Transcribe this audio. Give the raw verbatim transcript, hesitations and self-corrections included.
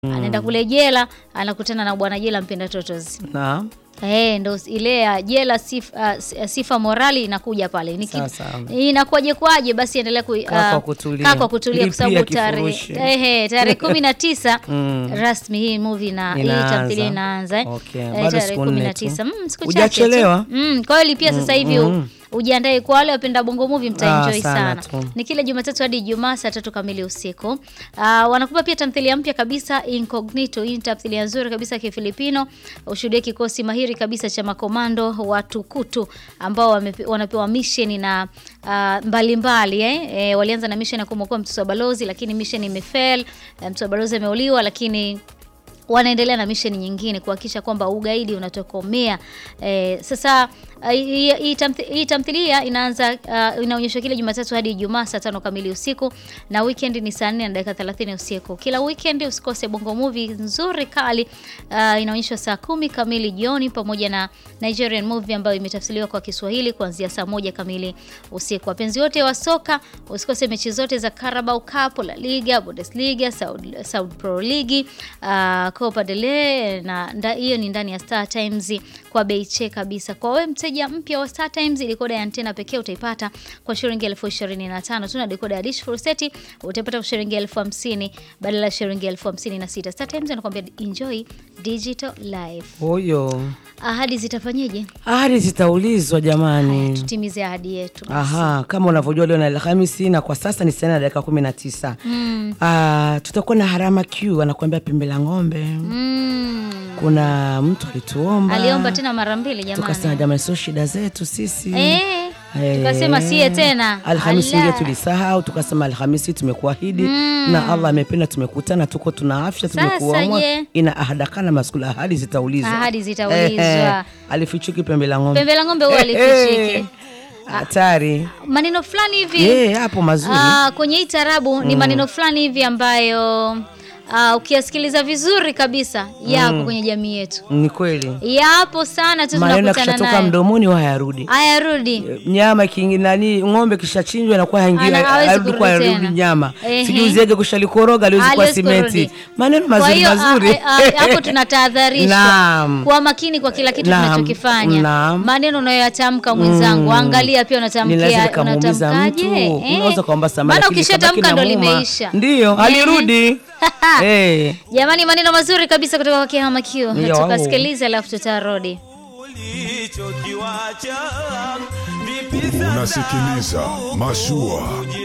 Mm. Anaenda kule jela, anakutana na bwana jela mpenda totozi. Naam. Eh, ndo ile ya jela sifa, uh, sifa morali inakuja pale. Niki, inakuaje kwaje basi endelea ku uh, kaa kwa kutulia. Kaa kwa kutulia kwa sababu tarehe eh tarehe kumi na tisa mm. rasmi hii movie na hii tamthilia inaanza eh. Okay. Eh, Bado tarehe kumi na tisa. Mm, siku chache. Hujachelewa? Mm, kwa hiyo lipia sasa hivi mm. ujiandae kwa wale wapenda bongo movie mtaenjoy ah, sana. sana. Ni kila Jumatatu hadi Ijumaa saa tatu kamili usiku. Uh, wanakupa pia tamthilia mpya kabisa Incognito. Hii tamthilia nzuri kabisa ya Kifilipino. Ushuhudie kikosi mahiri kabisa cha makomando wa Tukutu ambao wanapewa mission na uh, mbalimbali eh. E, walianza na mission ya kumwokoa mtoto wa balozi lakini mission imefail. Mtoto wa balozi ameuliwa lakini wanaendelea na mission nyingine kuhakikisha kwamba ugaidi unatokomea. Eh, sasa hii uh, tamthilia inaanza uh, inaonyeshwa kila Jumatatu hadi Ijumaa saa tano kamili usiku na weekend ni saa nne na dakika thelathini usiku. Kila weekend usikose bongo movie nzuri kali uh, inaonyeshwa saa kumi kamili jioni pamoja na Nigerian movie ambayo imetafsiriwa kwa Kiswahili kuanzia saa moja kamili usiku. Wapenzi wote wa soka usikose mechi zote za Carabao Cup, La Liga, Bundesliga, Saudi, Saudi Pro League, uh, Copa del Rey na hiyo ni ndani ya Star Times kwa bei che kabisa. Kwa wewe mteja mpya wa Star Times, dekoda ya antena pekee utaipata kwa shilingi elfu ishirini na tano. Tuna dekoda ya dish full set utapata kwa shilingi elfu hamsini badala ya shilingi elfu hamsini na sita. Star Times anakuambia enjoy digital life. Oyo. Ahadi zitafanyeje? Ahadi zitaulizwa jamani. Haya, tutimize ahadi yetu. Aha, kama unavyojua leo na Alhamisi na kwa sasa ni saa dakika kumi na tisa. Mm. Ah, tutakuwa na Harama Q anakuambia pembe la ng'ombe. Mm. Kuna mtu alituomba. Aliomba tena mara mbili jamani. Tukasema jamani sio shida zetu sisi. Eh. Hey. Tukasema siye tena. Alhamisi ndio tulisahau, tukasema Alhamisi tumekuahidi mm. na Allah amependa tumekutana, tuko tuna afya, tumekuamua ina ahadakana maskula ahadi zitaulizwa. Ahadi zitaulizwa. Alifichuki pembe la ng'ombe. Pembe la ng'ombe huwa alifichiki. Hatari. Maneno fulani hivi. Eh, hapo mazuri. Ah, kwenye hii tarabu mm. ni maneno fulani hivi ambayo Uh, ukiyasikiliza vizuri kabisa yapo mm. kwenye jamii yetu. Ni kweli. Yapo sana tu tunakutana naye. Toka mdomoni hayarudi. Hayarudi. Nyama kingi nani ng'ombe kishachinjwa na kwa haingia harudi kwa yarudi nyama. Sijui zege kushalikoroga aliwezi kwa simenti. Maneno mazuri mazuri. Hapo tunatahadharishwa. Kwa makini kwa kila kitu tunachokifanya. Maneno unayoyatamka mwenzangu, mm. angalia pia unatamkia unatamkaje. Unaweza kuomba samahani. Maana ukishatamka ndo limeisha. Ndio, alirudi. Hey. Jamani, maneno mazuri kabisa kutoka kwa Harama Q. Tukasikiliza alafu tutarudi. Unasikiliza Mashua.